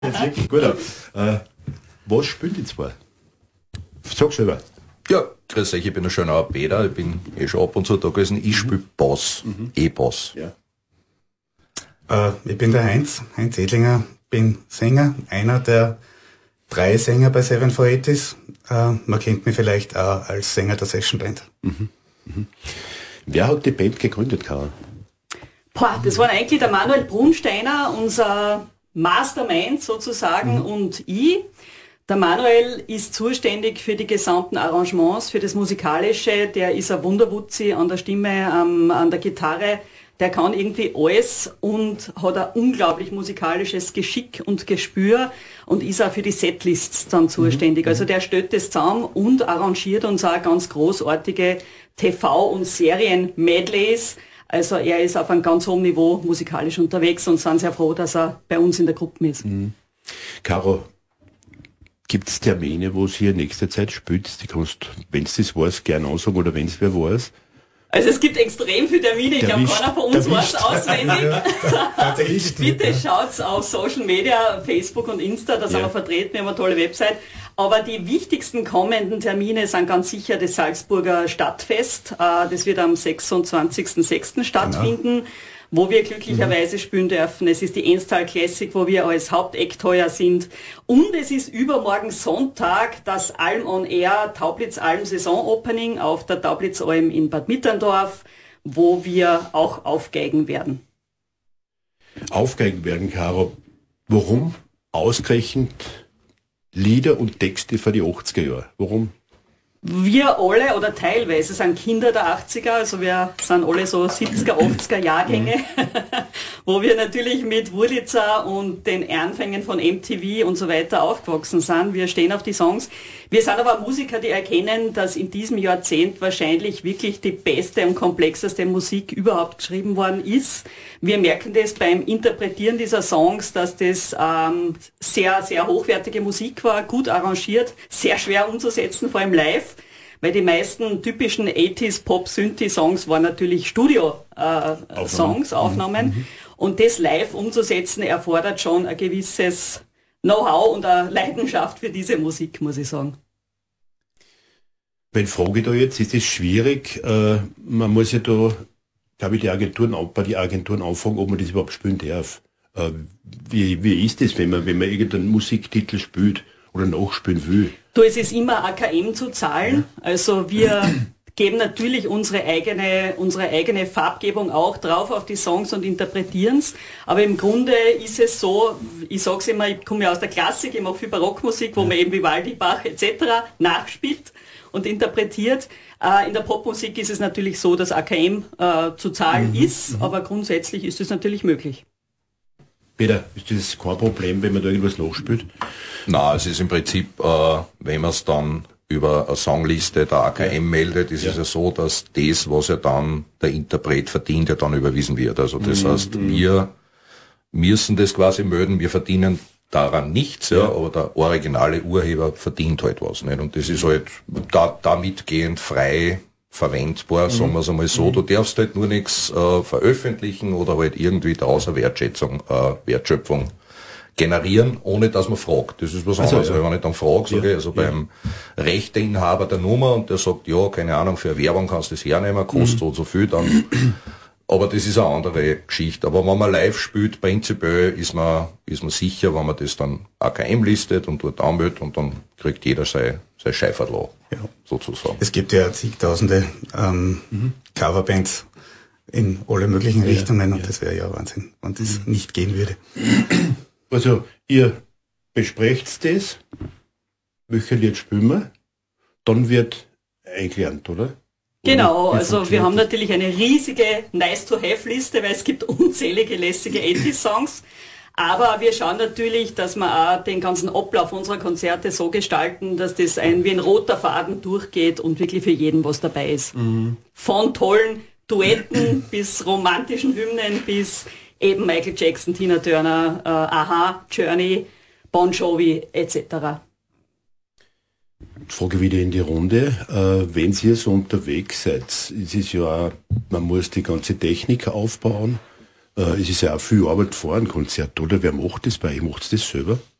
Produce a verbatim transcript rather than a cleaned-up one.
Das ist wirklich gut. Äh, was spielt die zwei? Sag selber. Ja, grüß euch, ich bin ein schöner Peter, ich bin eh schon ab und zu da gewesen. Ich spiele Bass, mhm. E-Bass. Ja. Äh, ich bin der Heinz, Heinz Edlinger, bin Sänger, einer der drei Sänger bei Seven four eighties. Äh, man kennt mich vielleicht auch als Sänger der Session Band. Mhm. Mhm. Wer hat die Band gegründet, Karl? Boah, das war eigentlich der Manuel Brunsteiner, unser Mastermind sozusagen, mhm. und ich. Der Manuel ist zuständig für die gesamten Arrangements, für das Musikalische. Der ist ein Wunderwutzi an der Stimme, ähm, an der Gitarre. Der kann irgendwie alles und hat ein unglaublich musikalisches Geschick und Gespür und ist auch für die Setlists dann zuständig. Mhm. Also der stellt das zusammen und arrangiert uns auch ganz großartige T V- und Serien-Medleys. Also er ist auf einem ganz hohen Niveau musikalisch unterwegs und sind sehr froh, dass er bei uns in der Gruppe ist. Mhm. Caro, gibt es Termine, wo es hier nächste Zeit spielt? Die kannst, wenn es das weiß, gerne ansagen oder wenn es wer weiß. Also es gibt extrem viele Termine, ich glaube, keiner von uns weiß auswendig. Ja, bitte schaut's auf Social Media, Facebook und Insta, da sind ja. wir vertreten, wir haben eine tolle Website. Aber die wichtigsten kommenden Termine sind ganz sicher das Salzburger Stadtfest. Das wird am sechsundzwanzigsten sechsten stattfinden. Genau. Wo wir glücklicherweise mhm. spielen dürfen. Es ist die Enstal Classic, wo wir als Haupteck heuer sind. Und es ist übermorgen Sonntag das Alm on Air Taublitz Alm Saison Opening auf der Taublitz Alm in Bad Mitterndorf, wo wir auch aufgeigen werden. Aufgeigen werden, Caro. Warum ausgerechnet Lieder und Texte für die achtziger Jahre? Warum? Wir alle oder teilweise sind Kinder der achtziger, also wir sind alle so siebziger, achtziger Jahrgänge, mhm. wo wir natürlich mit Wurlitzer und den Anfängen von M T V und so weiter aufgewachsen sind. Wir stehen auf die Songs. Wir sind aber Musiker, die erkennen, dass in diesem Jahrzehnt wahrscheinlich wirklich die beste und komplexeste Musik überhaupt geschrieben worden ist. Wir merken das beim Interpretieren dieser Songs, dass das ähm, sehr, sehr hochwertige Musik war, gut arrangiert, sehr schwer umzusetzen, vor allem live. Weil die meisten typischen achtziger Pop-Synthi-Songs waren natürlich Studio-Songs, äh, Aufnahmen. Mhm. Und das live umzusetzen erfordert schon ein gewisses Know-how und eine Leidenschaft für diese Musik, muss ich sagen. Wenn frage ich da jetzt, ist es schwierig, äh, man muss ja da, glaube ich, die Agenturen, bei die Agenturen anfangen, ob man das überhaupt spielen darf. Äh, wie, wie ist das, wenn man, wenn man irgendeinen Musiktitel spielt oder nachspielen will? Du, es ist immer A K M zu zahlen. Also wir geben natürlich unsere eigene, unsere eigene Farbgebung auch drauf auf die Songs und interpretieren es. Aber im Grunde ist es so, ich sage es immer, ich komme ja aus der Klassik, ich mache viel Barockmusik, wo man eben Vivaldi, Bach et cetera nachspielt und interpretiert. Äh, in der Popmusik ist es natürlich so, dass A K M äh, zu zahlen mhm. ist, mhm. aber grundsätzlich ist es natürlich möglich. Peter, ist das kein Problem, wenn man da irgendwas nachspielt? Nein, es ist im Prinzip, äh, wenn man es dann über eine Songliste der A K M meldet, ist ja. es ja so, dass das, was ja dann der Interpret verdient, ja dann überwiesen wird. Also das mhm. heißt, wir müssen das quasi melden, wir verdienen daran nichts, ja, ja, aber der originale Urheber verdient halt was. Nicht? Und das ist halt da, damit gehend frei verwendbar, mhm. sagen wir es einmal so. Du darfst halt nur nichts äh, veröffentlichen oder halt irgendwie daraus eine Wertschätzung, äh, Wertschöpfung generieren, ohne dass man fragt. Das ist was anderes. Also, ja. Wenn ich dann frage, sage ja. ich, also ja. beim Rechteinhaber der Nummer und der sagt, ja, keine Ahnung, für Werbung kannst du das hernehmen, kostet so, mhm. so viel, dann, aber das ist eine andere Geschichte. Aber wenn man live spielt, prinzipiell ist man, ist man sicher, wenn man das dann A K M listet und dort anmeldet und dann kriegt jeder sein, sein Scheiferl, ja. sozusagen. Es gibt ja zigtausende ähm, mhm. Coverbands in alle möglichen ja, Richtungen ja. und das wäre ja Wahnsinn, wenn das mhm. nicht gehen würde. Also, ihr besprecht das, welche Lied spielen wir, dann wird eingelernt, oder? Genau, also wir haben natürlich eine riesige Nice-to-Have-Liste, weil es gibt unzählige lässige achtziger-Songs, aber wir schauen natürlich, dass wir auch den ganzen Ablauf unserer Konzerte so gestalten, dass das ein, wie ein roter Faden durchgeht und wirklich für jeden was dabei ist. Mhm. Von tollen Duetten bis romantischen Hymnen bis eben Michael Jackson, Tina Turner, äh, Aha, Journey, Bon Jovi et cetera. Frage wieder in die Runde. Äh, wenn ihr so unterwegs seid, ist es ja, man muss die ganze Technik aufbauen. Äh, es ist ja auch viel Arbeit vor einem Konzert, oder? Wer macht das bei euch? Macht das selber?